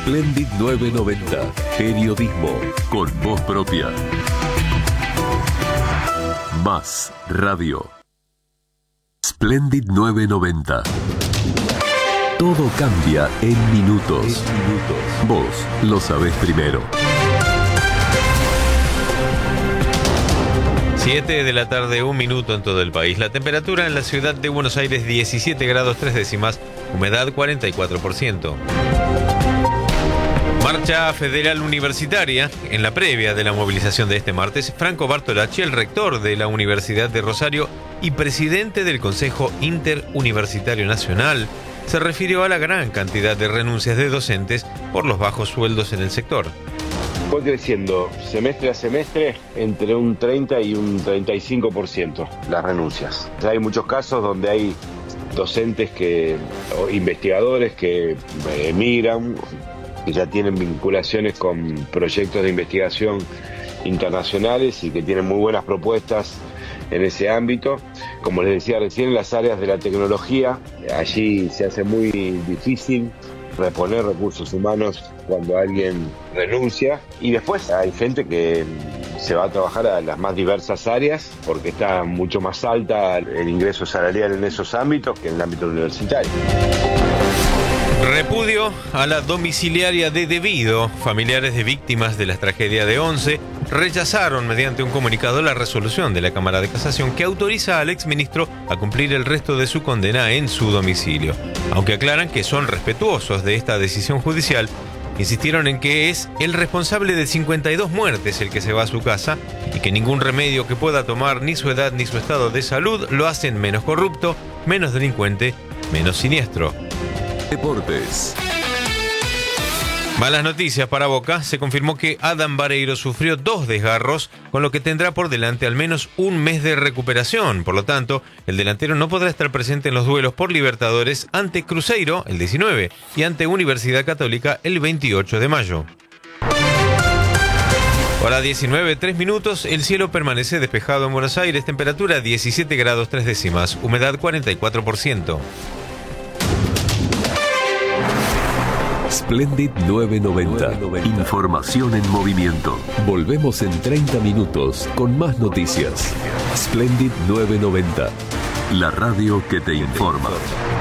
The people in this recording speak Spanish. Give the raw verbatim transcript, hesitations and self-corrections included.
Splendid novecientos noventa. Periodismo con voz propia. Más radio. Splendid novecientos noventa. Todo cambia en minutos. En minutos. Vos lo sabés primero. siete de la tarde, un minuto en todo el país. La temperatura en la ciudad de Buenos Aires, diecisiete grados tres décimas, humedad cuarenta y cuatro por ciento. Marcha Federal Universitaria. En la previa de la movilización de este martes, Franco Bartolacci, el rector de la Universidad de Rosario y presidente del Consejo Interuniversitario Nacional, se refirió a la gran cantidad de renuncias de docentes por los bajos sueldos en el sector. Fue creciendo semestre a semestre entre un treinta y un treinta y cinco por ciento las renuncias. Ya hay muchos casos donde hay docentes que, o investigadores que emigran, que ya tienen vinculaciones con proyectos de investigación internacionales y que tienen muy buenas propuestas en ese ámbito. Como les decía recién, en las áreas de la tecnología, allí se hace muy difícil reponer recursos humanos cuando alguien renuncia, y después hay gente que se va a trabajar a las más diversas áreas porque está mucho más alta el ingreso salarial en esos ámbitos que en el ámbito universitario. Repudio a la domiciliaria de Debido. Familiares de víctimas de la tragedia de Once rechazaron mediante un comunicado la resolución de la Cámara de Casación que autoriza al exministro a cumplir el resto de su condena en su domicilio. Aunque aclaran que son respetuosos de esta decisión judicial, insistieron en que es el responsable de cincuenta y dos muertes el que se va a su casa y que ningún remedio que pueda tomar, ni su edad ni su estado de salud, lo hacen menos corrupto, menos delincuente, menos siniestro. Deportes. Malas noticias para Boca. Se confirmó que Adam Vareiro sufrió dos desgarros, con lo que tendrá por delante al menos un mes de recuperación. Por lo tanto, el delantero no podrá estar presente en los duelos por Libertadores ante Cruzeiro el diecinueve y ante Universidad Católica el veintiocho de mayo. Hora diecinueve, tres minutos. El cielo permanece despejado en Buenos Aires. Temperatura diecisiete grados tres décimas. Humedad cuarenta y cuatro por ciento. Splendid novecientos noventa. Información en movimiento. Volvemos en treinta minutos con más noticias. Splendid novecientos noventa. La radio que te informa.